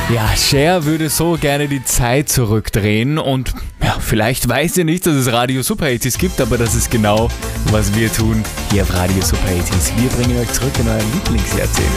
Ja, Cher würde so gerne die Zeit zurückdrehen und ja, vielleicht weiß sie nicht, dass es Radio Super 80s gibt, aber das ist genau, was wir tun hier auf Radio Super 80s. Wir bringen euch zurück in euer Lieblingsjahrzehnt.